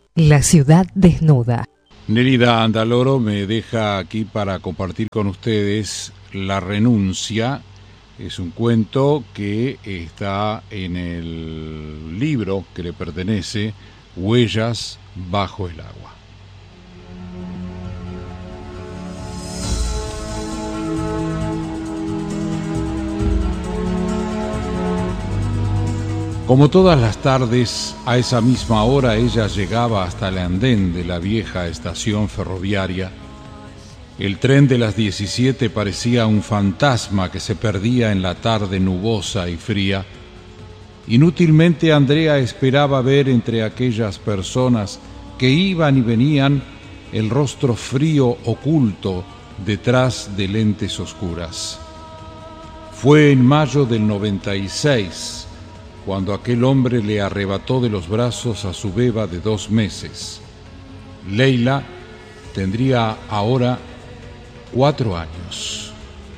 La ciudad desnuda. Nélida Andaloro me deja aquí para compartir con ustedes La renuncia. Es un cuento que está en el libro que le pertenece, Huellas bajo el agua. Como todas las tardes, a esa misma hora ella llegaba hasta el andén de la vieja estación ferroviaria. El tren de las 17 parecía un fantasma que se perdía en la tarde nubosa y fría. Inútilmente Andrea esperaba ver entre aquellas personas que iban y venían el rostro frío oculto detrás de lentes oscuras. Fue en mayo del 96 cuando aquel hombre le arrebató de los brazos a su beba de 2 meses. Leila tendría ahora 4 años.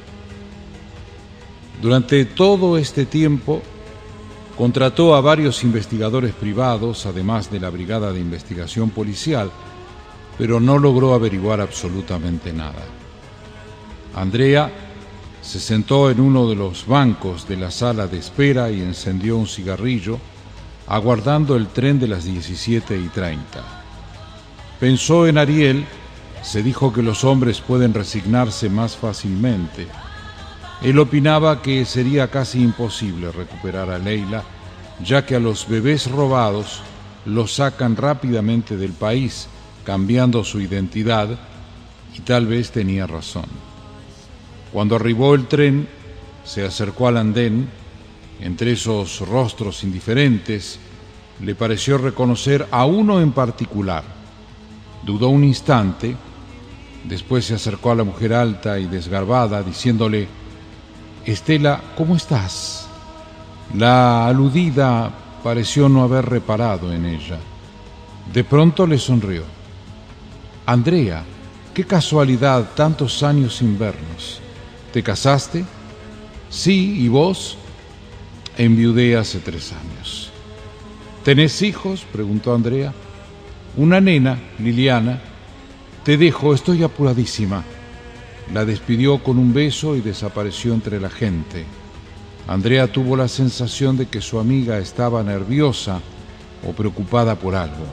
Durante todo este tiempo contrató a varios investigadores privados, además de la Brigada de Investigación Policial, pero no logró averiguar absolutamente nada. Andrea se sentó en uno de los bancos de la sala de espera y encendió un cigarrillo, aguardando el tren de las 17:30. Pensó en Ariel, se dijo que los hombres pueden resignarse más fácilmente. Él opinaba que sería casi imposible recuperar a Leila, ya que a los bebés robados los sacan rápidamente del país, cambiando su identidad, y tal vez tenía razón. Cuando arribó el tren, se acercó al andén. Entre esos rostros indiferentes, le pareció reconocer a uno en particular. Dudó un instante, después se acercó a la mujer alta y desgarbada, diciéndole: «Estela, ¿cómo estás?». La aludida pareció no haber reparado en ella. De pronto le sonrió. «Andrea, qué casualidad, tantos años sin vernos. ¿Te casaste?». «Sí, ¿y vos?». «Enviudé hace 3 años». «¿Tenés hijos?», preguntó Andrea. «Una nena, Liliana». «Te dejo, estoy apuradísima». La despidió con un beso y desapareció entre la gente. Andrea tuvo la sensación de que su amiga estaba nerviosa o preocupada por algo.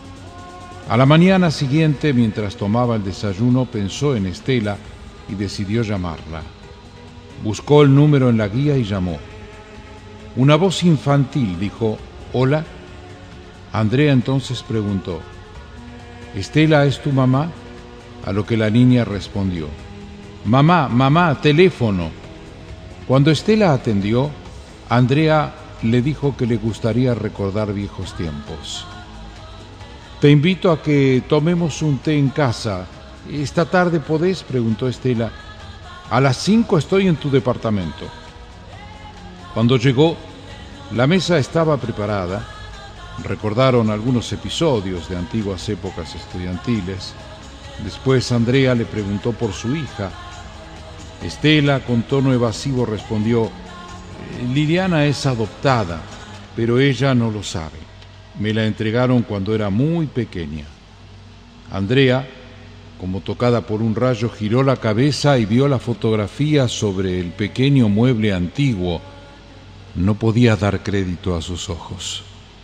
A la mañana siguiente, mientras tomaba el desayuno, pensó en Estela y decidió llamarla. Buscó el número en la guía y llamó. Una voz infantil dijo: «Hola». Andrea entonces preguntó: «¿Estela es tu mamá?». A lo que la niña respondió: «Mamá, mamá, teléfono». Cuando Estela atendió, Andrea le dijo que le gustaría recordar viejos tiempos. «Te invito a que tomemos un té en casa. ¿Esta tarde podés?», preguntó Estela. «A las 5 estoy en tu departamento». Cuando llegó, la mesa estaba preparada. Recordaron algunos episodios de antiguas épocas estudiantiles. Después Andrea le preguntó por su hija. Estela, con tono evasivo, respondió: «Liliana es adoptada, pero ella no lo sabe. Me la entregaron cuando era muy pequeña». Andrea, como tocada por un rayo, giró la cabeza y vio la fotografía sobre el pequeño mueble antiguo. No podía dar crédito a sus ojos.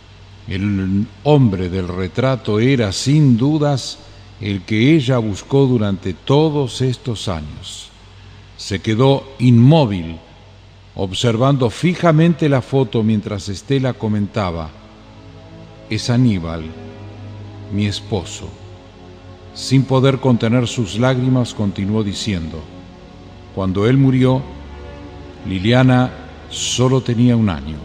El hombre del retrato era, sin dudas, el que ella buscó durante todos estos años. Se quedó inmóvil, observando fijamente la foto mientras Estela comentaba: «Es Aníbal, mi esposo». Sin poder contener sus lágrimas, continuó diciendo: «Cuando él murió, Liliana solo tenía 1 año».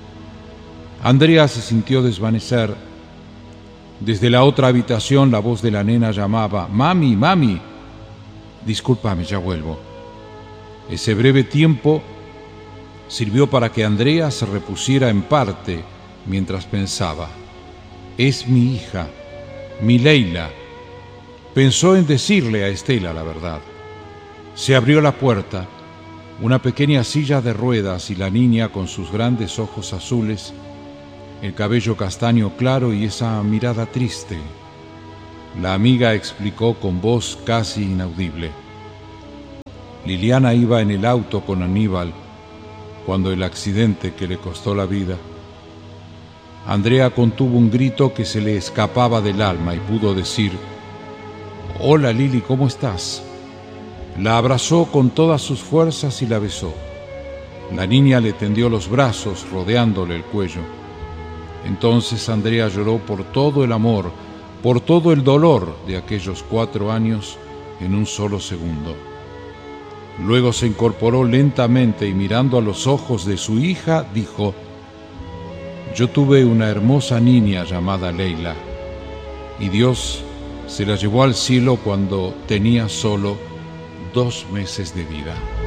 Andrea se sintió desvanecer. Desde la otra habitación la voz de la nena llamaba: «Mami, mami». «Discúlpame, ya vuelvo». Ese breve tiempo sirvió para que Andrea se repusiera en parte mientras pensaba: «Es mi hija, mi Leila». Pensó en decirle a Estela la verdad. Se abrió la puerta. Una pequeña silla de ruedas y la niña, con sus grandes ojos azules, el cabello castaño claro y esa mirada triste. La amiga explicó con voz casi inaudible. Liliana iba en el auto con Aníbal cuando el accidente que le costó la vida. Andrea contuvo un grito que se le escapaba del alma y pudo decir: «Hola Lili, ¿cómo estás?». La abrazó con todas sus fuerzas y la besó. La niña le tendió los brazos rodeándole el cuello. Entonces Andrea lloró por todo el amor, por todo el dolor de aquellos 4 años en un solo segundo. Luego se incorporó lentamente y mirando a los ojos de su hija dijo: «Yo tuve una hermosa niña llamada Leila, y Dios se la llevó al cielo cuando tenía solo 2 meses de vida».